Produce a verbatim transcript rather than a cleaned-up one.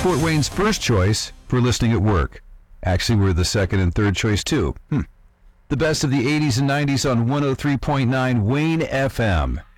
Fort Wayne's first choice for listening at work. Actually, we're the second and third choice, too. Hmm. The best of the eighties and nineties on one oh three point nine Wayne F M.